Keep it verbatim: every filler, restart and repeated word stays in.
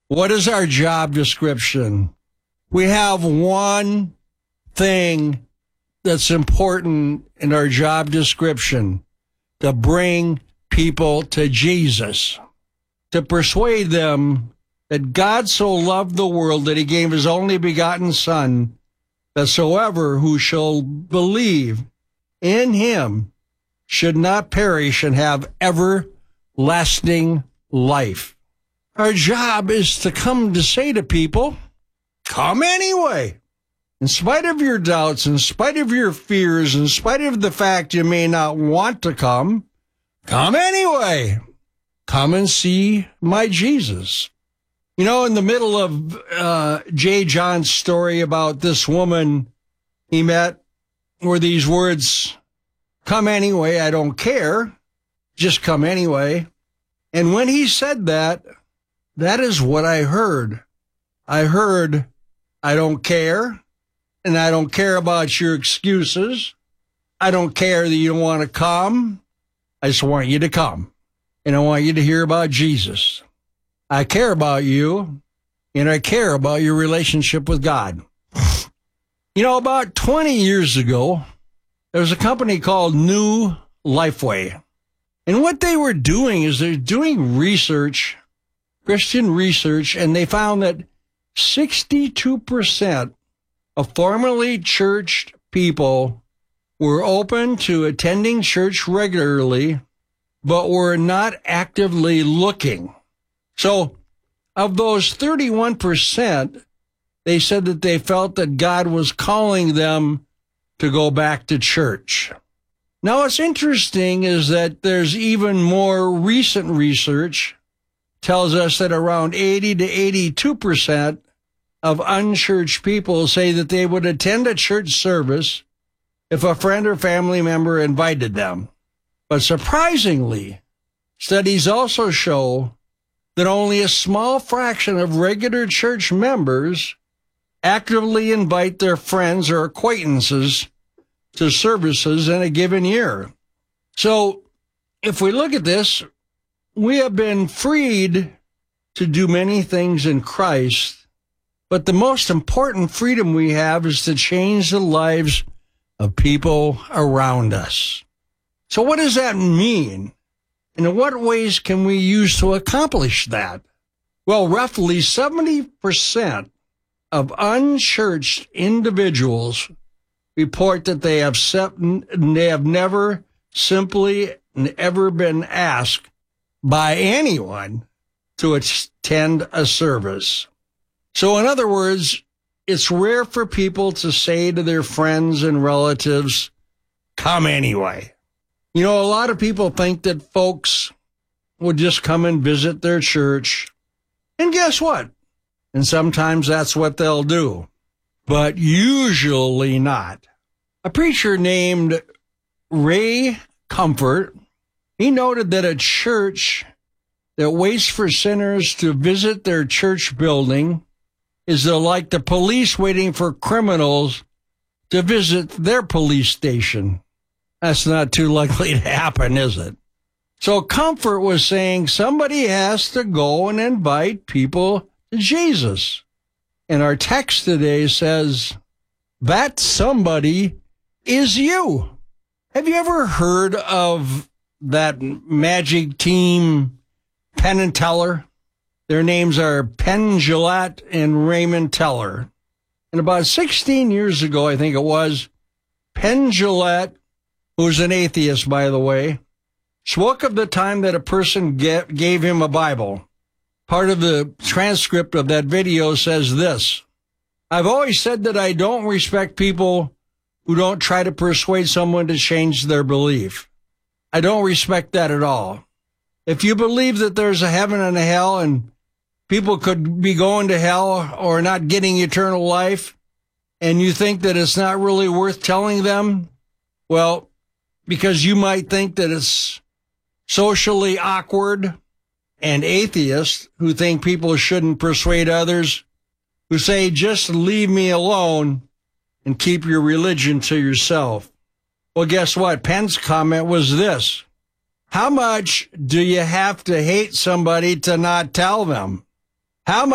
What is our job description? We have one thing that's important in our job description: to bring people to Jesus, to persuade them that God so loved the world that he gave his only begotten Son, that soever who shall believe in him should not perish and have everlasting life. Our job is to come to say to people, come anyway. In spite of your doubts, in spite of your fears, in spite of the fact you may not want to come, come anyway. Come and see my Jesus. You know, in the middle of uh, J. John's story about this woman he met were these words, come anyway, I don't care, just come anyway. And when he said that, that is what I heard. I heard, I don't care, and I don't care about your excuses. I don't care that you don't want to come. I just want you to come, and I want you to hear about Jesus. I care about you, and I care about your relationship with God. You know, about twenty years ago, there was a company called New Lifeway. And what they were doing is they're doing research, Christian research, and they found that sixty-two percent of formerly churched people were open to attending church regularly, but were not actively looking. So, of those thirty-one percent, they said that they felt that God was calling them to go back to church. Now, what's interesting is that there's even more recent research tells us that around eighty to eighty-two percent of unchurched people say that they would attend a church service if a friend or family member invited them. But surprisingly, studies also show that only a small fraction of regular church members actively invite their friends or acquaintances to services in a given year. So, if we look at this, we have been freed to do many things in Christ, but the most important freedom we have is to change the lives of people around us. So what does that mean? And in what ways can we use to accomplish that? Well, roughly seventy percent of unchurched individuals report that they have, se- they have never simply ever been asked by anyone to attend a service. So in other words, it's rare for people to say to their friends and relatives, come anyway. You know, a lot of people think that folks would just come and visit their church. And guess what? And sometimes that's what they'll do. But usually not. A preacher named Ray Comfort, he noted that a church that waits for sinners to visit their church building is like the police waiting for criminals to visit their police station. That's not too likely to happen, is it? So Comfort was saying somebody has to go and invite people to Jesus. And our text today says, that somebody is you. Have you ever heard of that magic team, Penn and Teller? Their names are Penn Jillette and Raymond Teller. And about sixteen years ago, I think it was, Penn Jillette, who's an atheist, by the way, spoke of the time that a person get, gave him a Bible. Part of the transcript of that video says this: I've always said that I don't respect people who don't try to persuade someone to change their belief. I don't respect that at all. If you believe that there's a heaven and a hell and people could be going to hell or not getting eternal life, and you think that it's not really worth telling them, well, because you might think that it's socially awkward, and atheists who think people shouldn't persuade others, who say, just leave me alone and keep your religion to yourself. Well, guess what? Penn's comment was this: how much do you have to hate somebody to not tell them? How much